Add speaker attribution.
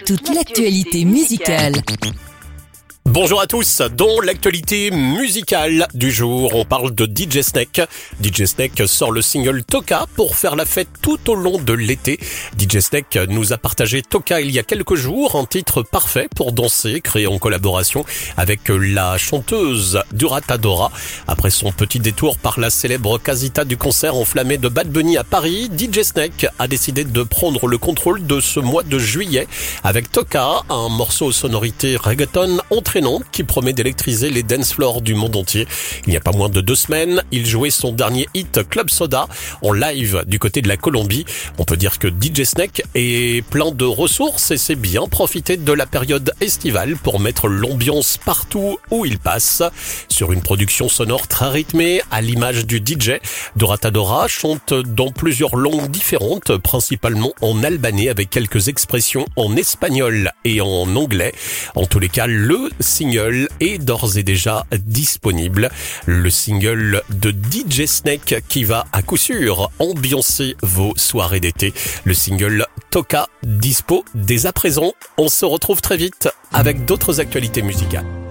Speaker 1: toute l'actualité musicale.
Speaker 2: Bonjour à tous, dans l'actualité musicale du jour, on parle de DJ Snake. DJ Snake sort le single Toka pour faire la fête tout au long de l'été. DJ Snake nous a partagé Toka il y a quelques jours, un titre parfait pour danser, créé en collaboration avec la chanteuse Durata Dora. Après son petit détour par la célèbre casita du concert enflammé de Bad Bunny à Paris, DJ Snake a décidé de prendre le contrôle de ce mois de juillet avec Toka, un morceau aux sonorités reggaeton entraînant qui promet d'électriser les dance floors du monde entier. Il n'y a pas moins de 2 semaines, il jouait son dernier hit Club Soda en live du côté de la Colombie. On peut dire que DJ Snake est plein de ressources et sait bien profiter de la période estivale pour mettre l'ambiance partout où il passe. Sur une production sonore très rythmée, à l'image du DJ, Durata Dora chante dans plusieurs langues différentes, principalement en albanais avec quelques expressions en espagnol et en anglais. En tous les cas, le single est d'ores et déjà disponible. Le single de DJ Snake qui va à coup sûr ambiancer vos soirées d'été. Le single Toka dispo dès à présent. On se retrouve très vite avec d'autres actualités musicales.